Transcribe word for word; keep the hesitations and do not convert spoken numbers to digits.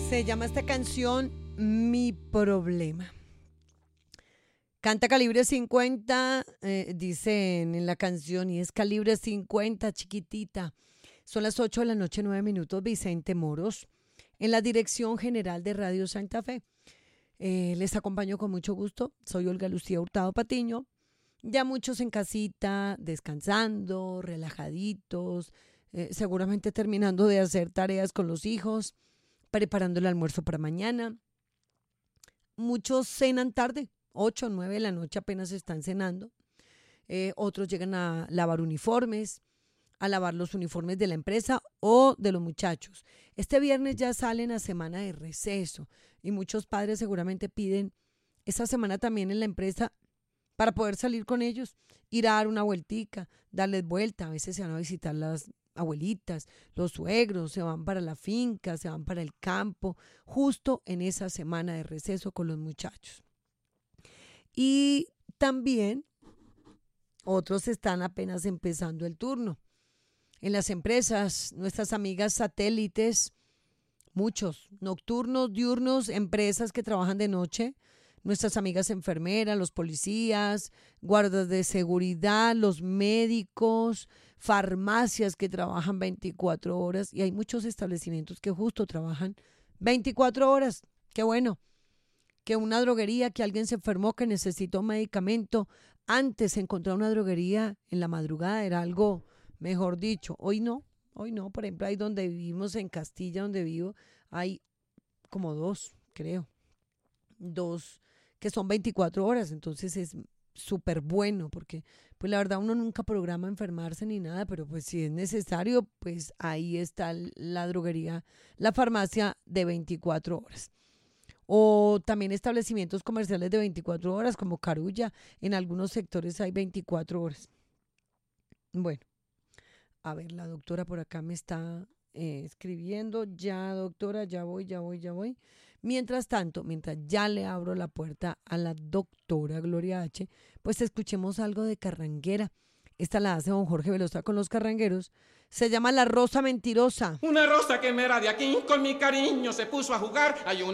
Se llama esta canción Mi Problema. Canta Calibre cincuenta, eh, dicen en la canción, y es Calibre cincuenta, chiquitita. Son las ocho de la noche, nueve minutos, Vicente Moros, en la dirección general de Radio Santa Fe. Eh, les acompaño con mucho gusto, soy Olga Lucía Hurtado Patiño. Ya muchos en casita, descansando, relajaditos, eh, seguramente terminando de hacer tareas con los hijos, preparando el almuerzo para mañana. Muchos cenan tarde, ocho, nueve de la noche apenas están cenando. Eh, otros llegan a lavar uniformes, a lavar los uniformes de la empresa o de los muchachos. Este viernes ya salen a semana de receso y muchos padres seguramente piden esa semana también en la empresa para poder salir con ellos, ir a dar una vueltica, darles vuelta. A veces se van a visitar las abuelitas, los suegros, se van para la finca, se van para el campo, justo en esa semana de receso con los muchachos. Y también otros están apenas empezando el turno. En las empresas, nuestras amigas satélites, muchos, nocturnos, diurnos, empresas que trabajan de noche, nuestras amigas enfermeras, los policías, guardas de seguridad, los médicos, farmacias que trabajan veinticuatro horas, y hay muchos establecimientos que justo trabajan veinticuatro horas. Qué bueno. Que una droguería, que alguien se enfermó, que necesitó un medicamento. Antes encontrar una droguería en la madrugada era algo, mejor dicho. Hoy no, hoy no. Por ejemplo, ahí donde vivimos, en Castilla, donde vivo, hay como dos, creo. Dos que son veinticuatro horas, entonces es súper bueno, porque pues la verdad uno nunca programa enfermarse ni nada, pero pues si es necesario, pues ahí está la droguería, la farmacia de veinticuatro horas. O también establecimientos comerciales de veinticuatro horas, como Carulla, en algunos sectores hay veinticuatro horas. Bueno, a ver, la doctora por acá me está eh, escribiendo, ya doctora, ya voy, ya voy, ya voy. Mientras tanto, mientras ya le abro la puerta a la doctora Gloria H., pues escuchemos algo de carranguera. Esta la hace don Jorge Velosa con los carrangueros. Se llama La Rosa Mentirosa. Una rosa que me era de aquí, con mi cariño se puso a jugar. Hay una